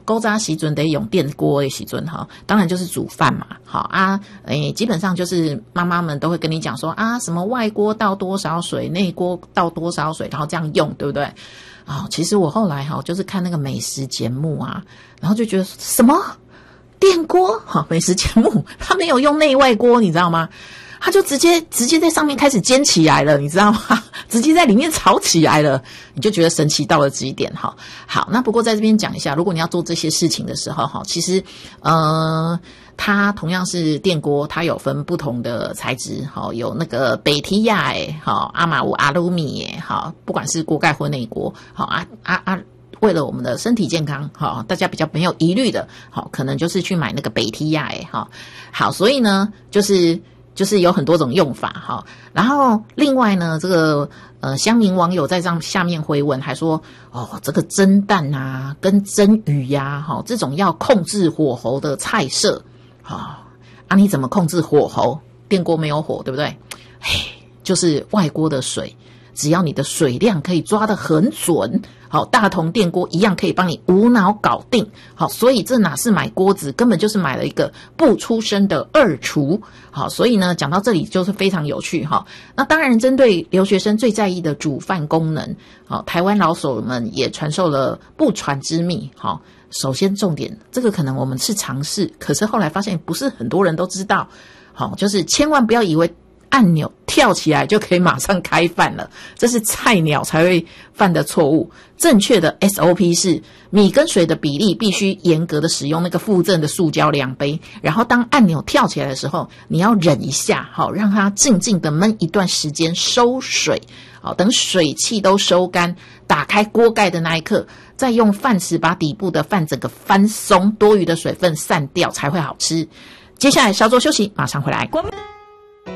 古早时阵得用电锅的时阵当然就是煮饭嘛，基本上就是妈妈们都会跟你讲说啊，什么外锅倒多少水，内锅倒多少水，然后这样用，对不对？其实我后来就是看那个美食节目啊，然后就觉得什么电锅美食节目他没有用内外锅，你知道吗？他就直接在上面开始煎起来了，你知道吗？直接在里面炒起来了，你就觉得神奇到了极点好，那不过在这边讲一下，如果你要做这些事情的时候其实它同样是电锅，它有分不同的材质有那个北提亚阿玛乌阿鲁米不管是锅盖或内锅为了我们的身体健康大家比较没有疑虑的可能就是去买那个北提亚好，所以呢就是有很多种用法然后另外呢，这个乡民网友在下面回文还说这个蒸蛋啊跟蒸鱼呀这种要控制火候的菜色你怎么控制火候？电锅没有火，对不对？就是外锅的水，只要你的水量可以抓得很准，大同电锅一样可以帮你无脑搞定。所以这哪是买锅子，根本就是买了一个不出声的二厨。所以呢，讲到这里就是非常有趣那当然，针对留学生最在意的煮饭功能，台湾老手们也传授了不传之秘。首先重点，这个可能我们是尝试，可是后来发现不是很多人都知道。就是千万不要以为按钮跳起来就可以马上开饭了，这是菜鸟才会犯的错误。正确的 SOP 是米跟水的比例必须严格的使用那个附赠的塑胶量杯，然后当按钮跳起来的时候，你要忍一下让它静静的焖一段时间收水等水汽都收干，打开锅盖的那一刻，再用饭匙把底部的饭整个翻松，多余的水分散掉才会好吃。接下来稍作休息，马上回来。